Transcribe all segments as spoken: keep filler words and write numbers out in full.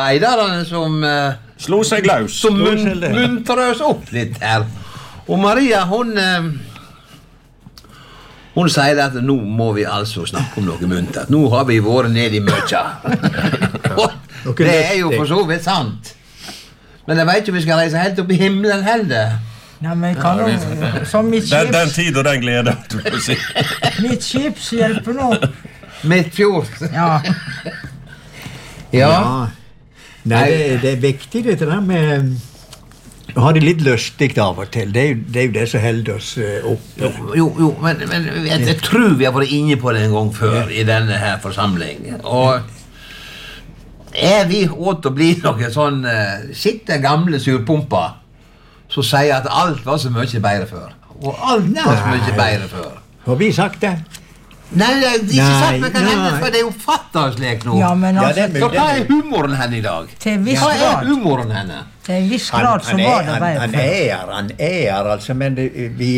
eidarene som uh, Slo seg løs. Som mun, muntrer oss opp litt her. Og Maria, hun uh, Hun sier at nå må vi altså snakke om noe muntert. Nå har vi vært nede i møkja. Det er jo for så vidt sant. Men jeg vet ikke om vi skal reise helt opp i himmelen heller. Nei, men kan jo, som mitt skips... Den, den tid og den glede, du må si. Mitt skips hjelper nå. Mitt fjord. Ja. Ja. Ja. Nei, det, det er viktig det der med å ha det litt lustig av og til. Det er jo det, er jo det som holder oss opp. Jo, jo, jo men, men jeg, jeg tror vi har vært inne på det en gang før i denne her forsamlingen. Og er vi åt å bli noen sånn uh, sitte gamle surpumper som sier at alt var så mye bedre før. Og alt var så mye bedre før. Har vi sagt det? Nei, det er ikke sagt men kan hende, for det er jo fattet slik nå. Ja, men altså... Ja, så hva er humoren henne i dag? Til en viss Hva er grad. humoren henne? Til en viss grad så var det bedre han, han før. er, han er, altså, men det, vi...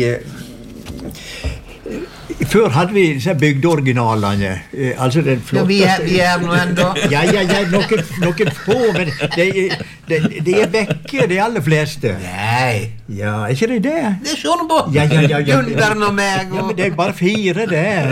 Før hadde vi disse bygdeoriginalene, altså den flotteste... Ja, vi er, vi er nå enda. Ja, ja, ja, noen, noen få, men de, de, de er vekke, de aller fleste. Nei. Ja, er ikke det det? Det er sånn på. Ja, ja, ja, ja. Gunderen og meg og... Ja, men det er bare fire,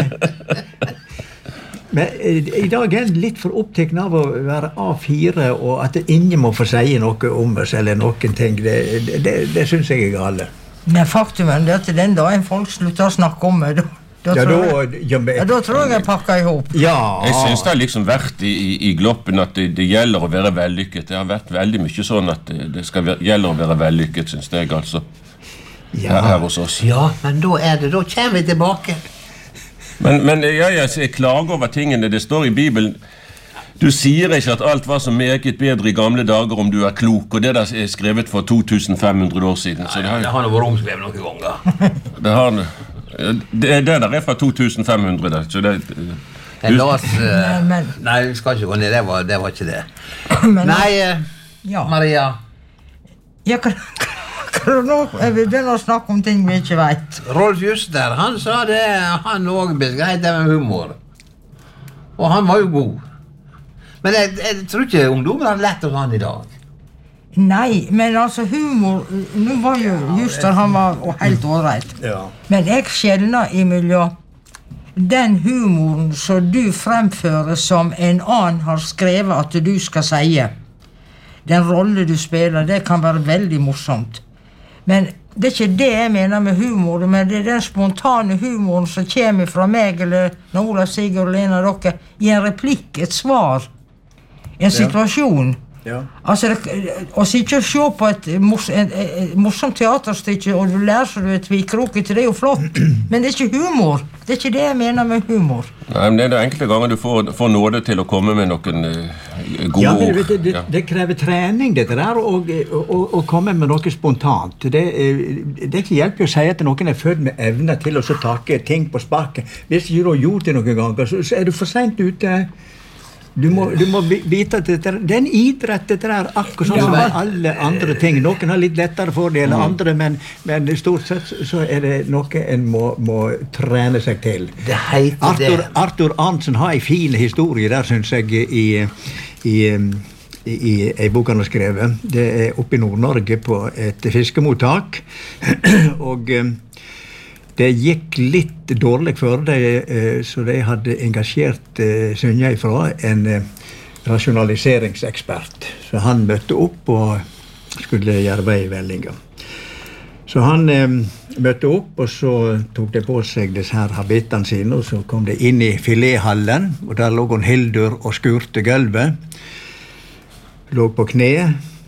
det. Men eh, i dag er jeg litt for opptatt av å være A fire, og at ingen må få si noe om oss, eller noen ting. Det, det, det, det synes jeg er gale. Men faktum er at den dagen folk slutter å snakke om det, da, da, Ja, tror, da, jeg, ja, men, ja, da tror jeg jeg pakker ihop. ja. Jeg synes det har liksom vært i, i, i gloppen at det, det gjelder å være vellykket. Det har vært veldig mye sånn at det, det skal være, gjelder å være vellykket, synes jeg altså. Ja. Her, her hos oss. Ja, men da er det, da kommer vi tilbake. Men, men ja, jeg, jeg klager over tingene. Det står i Bibelen. Du sier ikke at alt var så meget bedre i gamle dager om du er klok, og det der er skrevet for to tusen fem hundre år siden. Så det har, Det har vært omskrevet noen ganger. det, har, det, det der er fra to tusen fem hundre. Der, så det, Jeg las... Uh, Nei, men- nei, vi skal ikke gå ned, det var, det var ikke det. Men, Nei, uh, ja. Maria. Ja, kan, kan, nå, jeg vil begynne å snakke om ting vi ikke vet. Rolf Juster, han sa det, han også beskrev det med humor. Og han var jo god. Men jeg, jeg tror ikke ungdommen har lett av han i dag. Nei, men altså humor, nå var jo Juster, han var helt ålreit. Ja. Men jeg skjelner imellom den humoren som du fremfører som en annen har skrevet at du skal si. Den rolle du spiller, det kan være veldig morsomt. Men det er ikke det jeg mener med humor, men det er den spontane humoren som kommer fra meg, eller Ola, Sigurd og Lena, dere, i en replikk, et svar, en situasjon. Ja. Altså, det, å sitte og se på et, mors, et, et morsomt teaterstykke, og du lærer så du er tvikroket, det er jo flott, men det er ikke humor. Det er ikke det jeg mener med humor. nei, men det er det enkelte ganger du får, får nåde til å komme med noen uh, gode Ja, men ord. vet du, det, Ja. det krever trening, dette der, og, og, og komme med noe spontant. Det, er- det er ikke hjelp å si at noen er født med evner til å så take ting på sparket. Hvis ikke du har gjort det noen ganger, så, så er du for sent ute. Du må, du må vi- vite at dette, det er en idrett, dette der, akkurat sånn som alle andre ting. Noen har litt lettere for det enn andre, men, men stort sett så er det noe en må, må trene seg til. Det heter Arthur, det. Arthur Arntzen har en fin historie der, synes jeg, i, i, i, i en bok han har skrevet. Det er oppe i Nord-Norge på et fiskemottak, og eh, det gikk litt dårlig for det, eh, så de hadde engasjert eh, Synja ifra en eh, rasjonaliseringsekspert. Så han møtte opp og skulle gjøre veiveldinger. Så han eh, møtte opp, og så tok de på seg disse her habitene sine, og så kom de inn i filethallen, og der lå hun Hildur og skurte gulvet. Lå på kne,